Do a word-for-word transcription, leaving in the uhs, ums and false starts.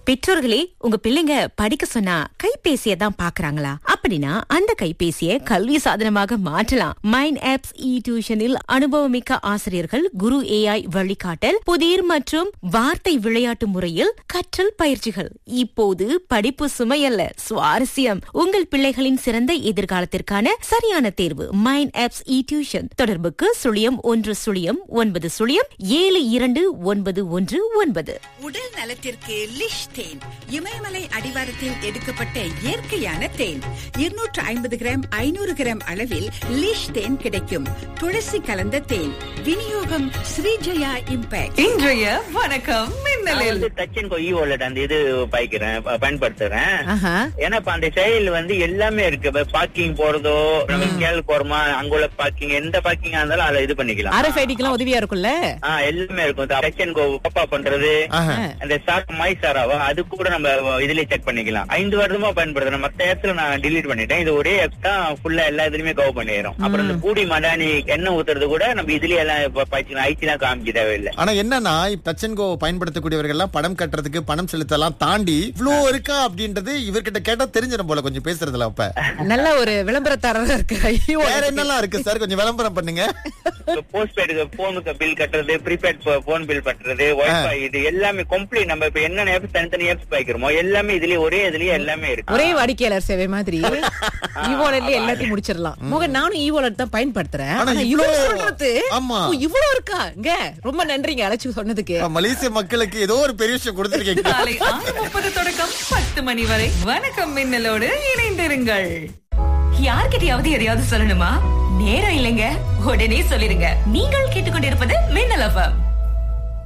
பெற்றோர்களே, உங்க பிள்ளைங்க படிக்க சொன்னா கைபேசியை தான் பாக்குறாங்களா? அப்படின்னா அந்த கைபேசியை கல்வி சாதனமாக மாற்றலாம். மைண்ட் ஆப்ஸ் இ டியூஷனில் அனுபவமிக்க ஆசிரியர்கள், குரு ஏஐ வழிகாட்டல், புதிர் மற்றும் வார்த்தை விளையாட்டு முறையில் கற்றல் பயிற்சிகள். இப்போது படிப்பு சுமையல்ல, சுவாரஸ்யம். உங்கள் பிள்ளைகளின் சிறந்த எதிர்காலத்திற்கான சரியான தேர்வு மைண்ட் ஆப்ஸ் இ டியூஷன். தொடர்புக்கு சுழியம் ஒன்று சுழியம் ஒன்பது சுழியம் ஏழு இரண்டு ஒன்பது ஒன்று ஒன்பது. உடல் நலத்திற்கு லிஷ் தேன், இமயமலை அடிவாரத்தில் எடுக்கப்பட்ட இயற்கையான தேன். இருநூற்று ஐம்பது கிராம் ஐநூறு கிராம் அளவில் லிஷ் தேன் கிடைக்கும். துளசி கலந்த தேன். விநியோகம் ஸ்ரீஜயா இம்பாக்ட். இன்றைய வணக்கம் மின்னலில் touch and go E wallet அந்த இது பாய்க்கிறேன், பயன்படுத்துறேன். ஏன்னா அந்த செயல் வந்து எல்லாமே இருக்கு. பார்க்கிங் போறதோ, நம்ம கேள் போறோமா, அங்குள்ள பார்க்கிங் எந்த பார்க்கிங்கா இருந்தாலும் அதை இது பண்ணிக்கலாம். ஆர்எஃப்ஐடிக்கு உதவியா இருக்கும்ல. எல்லாமே இருக்கும். டச் அண்ட் கோ பாப்பா பண்றது, அந்த சார் மை சாராவா அது கூட நம்ம இதுல செக் பண்ணிக்கலாம். ஐந்து வருடமா பயன்படுத்துறேன். மத்த இடத்துல நான் டிலீட் பண்ணிட்டேன். இது ஒரே ஆப் தான் ஃபுல்லா எல்லா இதுலயுமே கவர் பண்ணிடுறோம். அப்புறம் இந்த பூடி மடானி எண்ணெய் ஊத்துறது கூட நம்ம இதுலயே எல்லாம் பாய்ச்சிக்கலாம். ஐடி தான் காமிக்க தேவையில்லை. ஆனா என்னன்னா, டச் அண்ட் கோ பயன்படுத்தக்கூடியவர்கள் எல்லாம் பணம் கட்டுறதுக்கு, பணம் செலுத்தலாம் தாண்டி இவ்ளோ இருக்கா அப்படின்றது இவர்கிட்ட கேட்டா தெரிஞ்சிடும் போல. கொஞ்சம் பேசுறதுல அப்ப நல்ல ஒரு விளம்பரத்தாரர் இருக்கு. வேற என்னெல்லாம் இருக்கு சார், கொஞ்சம் விளம்பரம் பண்ணுங்க. போஸ்ட் பெய்டு போனுக்கு பில் கட்டுறது, ப்ரீபெய்ட் போன் பில் கட்டுறது, வைஃபை, இது எல்லாமே கம்ப்ளீட். நம்ம இப்ப என்னென்ன ஆப்ஸ் தனித்தனி ஆப்ஸ் பாய்க்கிறோமோ எல்லாமே இதுலயே ஒரே இதுலயே எல்லாமே இருக்கு. ஒரே வாடிக்கையாளர் சேவை மாதிரி ஈவாலெட்ல எல்லாத்தையும் முடிச்சிடலாம். மோகன், நானும் ஈவாலெட் தான் பயன்படுத்துறேன். ஆனா இவ்ளோ சொல்றது இவ்வளவு இருக்கா? ரொம்ப நன்றிங்க அழைச்சு சொன்னதுக்கு. மலேசிய மக்களுக்கு ஏதோ ஒரு பெரிய விஷயம் கொடுத்திருக்கீங்க. காலை ஆறு முப்பது தொடக்கம் பத்து மணி வரை வணக்கம் மின்னலோடு இணைந்திருங்கள். யார்கிட்டயாவது எதையாவது சொல்லணுமா? நேரம் இல்லைங்க, உடனே சொல்லிருங்க. நீங்கள் கேட்டுக்கொண்டிருப்பது மின்னல் எஃப்எம்.